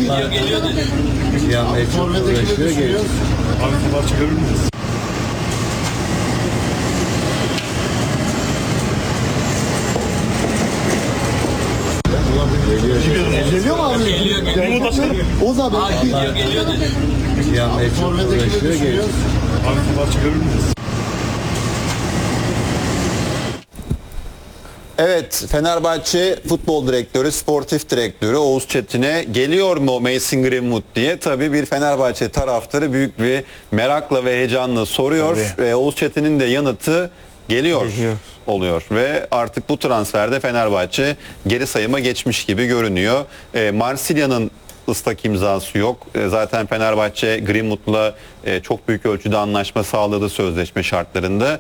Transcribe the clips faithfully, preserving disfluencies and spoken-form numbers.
Geliyor geliyor dedi. Cihan Bey çok uğraşıyor. Geliyor. Abi kabar çıkarır mıyız? Geliyor mu abi? Geliyor, geliyor. Oğuz abi. Geliyor geliyor dedi. Cihan Bey çok uğraşıyor. Geliyor. Abi kabar çıkarır mıyız? Evet, Fenerbahçe Futbol Direktörü, Sportif Direktörü Oğuz Çetin'e geliyor mu Mason Greenwood diye tabii bir Fenerbahçe taraftarı büyük bir merakla ve heyecanla soruyor. Ve Oğuz Çetin'in de yanıtı geliyor, Geliyor. oluyor ve artık bu transferde Fenerbahçe geri sayıma geçmiş gibi görünüyor. E, Marsilya'nın ıslak imzası yok. E, zaten Fenerbahçe Greenwood'la e, çok büyük ölçüde anlaşma sağladı sözleşme şartlarında.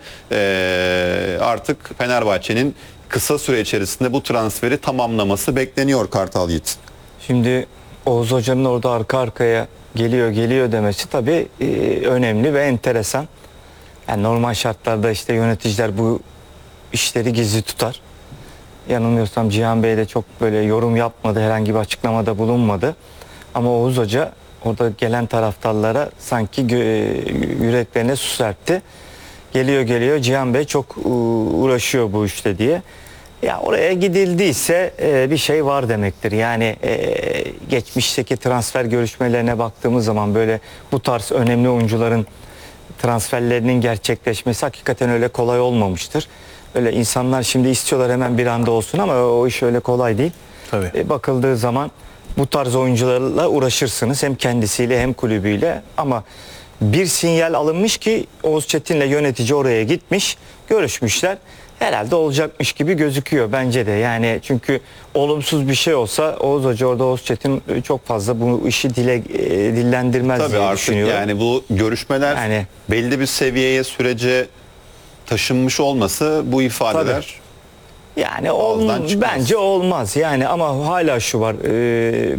E, artık Fenerbahçe'nin kısa süre içerisinde bu transferi tamamlaması bekleniyor Kartal Yiğit. Şimdi Oğuz Hoca'nın orada arka arkaya geliyor geliyor demesi tabii e, önemli ve enteresan. Yani normal şartlarda işte yöneticiler bu işleri gizli tutar. Yanılmıyorsam Cihan Bey de çok böyle yorum yapmadı, herhangi bir açıklamada bulunmadı. Ama Oğuz Hoca orada gelen taraftarlara sanki yüreklerine su serpti. Geliyor geliyor Cihan Bey çok uğraşıyor bu işte diye. Ya oraya gidildiyse e, bir şey var demektir. Yani e, geçmişteki transfer görüşmelerine baktığımız zaman böyle bu tarz önemli oyuncuların transferlerinin gerçekleşmesi hakikaten öyle kolay olmamıştır. Öyle insanlar şimdi istiyorlar hemen bir anda olsun ama o iş öyle kolay değil. Tabii. E, bakıldığı zaman bu tarz oyuncularla uğraşırsınız hem kendisiyle hem kulübüyle ama bir sinyal alınmış ki Oğuz Çetin'le yönetici oraya gitmiş, görüşmüşler. Herhalde olacakmış gibi gözüküyor bence de. Yani çünkü olumsuz bir şey olsa Oğuz Hoca orada Oğuz Çetin çok fazla bu işi dile e, dillendirmez Tabii diye artık düşünüyorum. yani bu görüşmeler Yani- belli bir seviyeye sürece taşınmış olması bu ifadeler Yani ol, Ağızdan çıkmaz. bence olmaz yani ama hala şu var e,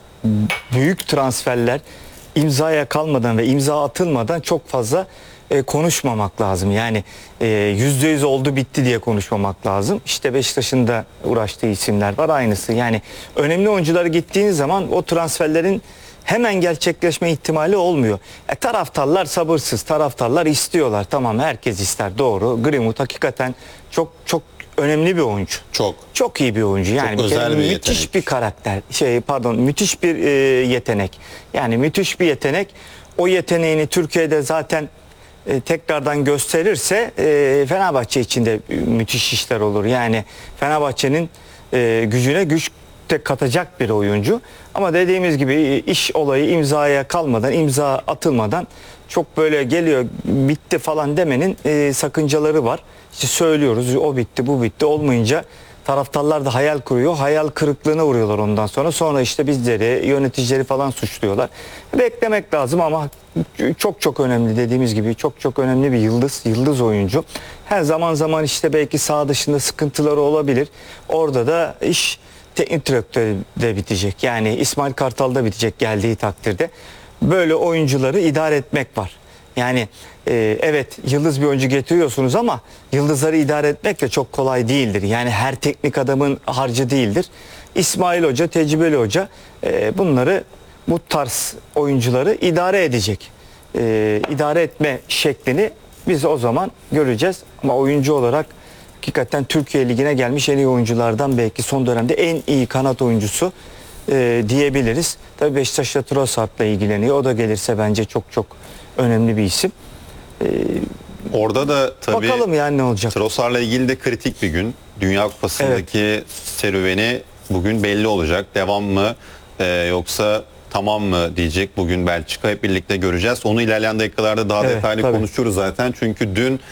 büyük transferler imzaya kalmadan ve imza atılmadan çok fazla e, konuşmamak lazım. Yani e, yüzde yüz oldu bitti diye konuşmamak lazım. İşte Beşiktaş'ın da uğraştığı isimler var aynısı. Yani önemli oyuncular gittiğiniz zaman o transferlerin hemen gerçekleşme ihtimali olmuyor. E, taraftarlar sabırsız, taraftarlar istiyorlar. Tamam herkes ister doğru. Greenwood hakikaten çok çok önemli bir oyuncu. çok. Çok iyi bir oyuncu. Yani Çok bir kere özel bir müthiş yetenek. bir karakter. Şey pardon, müthiş bir e, yetenek. Yani müthiş bir yetenek. O yeteneğini Türkiye'de zaten e, tekrardan gösterirse e, Fenerbahçe için de müthiş işler olur. Yani Fenerbahçe'nin e, gücüne güç de katacak bir oyuncu. Ama dediğimiz gibi iş olayı imzaya kalmadan, imza atılmadan çok böyle geliyor bitti falan demenin e, sakıncaları var. İşte söylüyoruz o bitti bu bitti olmayınca taraftarlar da hayal kuruyor. Hayal kırıklığına uğruyorlar ondan sonra. Sonra işte bizleri, yöneticileri falan suçluyorlar. Beklemek lazım ama çok çok önemli dediğimiz gibi çok çok önemli bir yıldız, yıldız oyuncu. Her zaman zaman işte belki sağ dışında sıkıntıları olabilir. Orada da iş teknik direktörde bitecek. Yani İsmail Kartal'da bitecek geldiği takdirde. Böyle oyuncuları idare etmek var. Yani e, evet yıldız bir oyuncu getiriyorsunuz ama yıldızları idare etmek de çok kolay değildir. Yani her teknik adamın harcı değildir. İsmail Hoca, tecrübeli hoca e, bunları bu tarz oyuncuları idare edecek. E, idare etme şeklini biz o zaman göreceğiz. Ama oyuncu olarak hakikaten Türkiye Ligi'ne gelmiş en iyi oyunculardan belki son dönemde en iyi kanat oyuncusu e, diyebiliriz. Tabii Beşiktaş'ta Trossard'la ilgileniyor. O da gelirse bence çok çok önemli bir isim. E, Orada da tabii bakalım yani ne olacak. Trossard'la ilgili de kritik bir gün. Dünya Kupası'ndaki serüveni bugün belli olacak. Devam mı e, yoksa tamam mı diyecek bugün Belçika. Hep birlikte göreceğiz. Onu ilerleyen dakikalarda daha Evet, detaylı tabii. konuşuruz zaten. Çünkü dün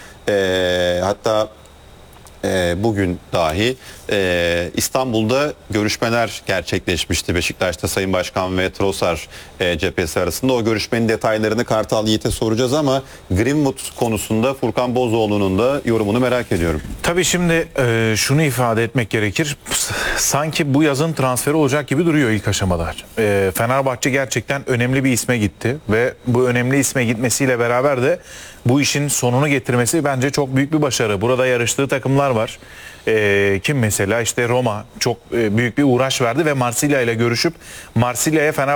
e, hatta e, bugün dahi e, İstanbul'da görüşmeler gerçekleşmişti. Beşiktaş'ta Sayın Başkan ve Trossard e, cephesi arasında. O görüşmenin detaylarını Kartal Yiğit'e soracağız ama Greenwood konusunda Furkan Bozoğlu'nun da yorumunu merak ediyorum. Tabii şimdi e, şunu ifade etmek gerekir. Sanki bu yazın transferi olacak gibi duruyor ilk aşamada. E, Fenerbahçe gerçekten önemli bir isme gitti ve bu önemli isme gitmesiyle beraber de bu işin sonunu getirmesi bence çok büyük bir başarı. Burada yarıştığı takımlar var. E, kim mesela işte Roma çok e, büyük bir uğraş verdi ve Marsilya ile görüşüp Marsilya'ya Fenerbahçe